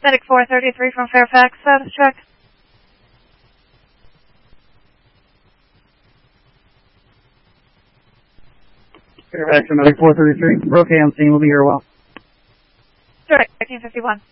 Medic 433 from Fairfax, status check. Fairfax, Medic 433. We're okay on scene. We'll be here a while. Direct 1951.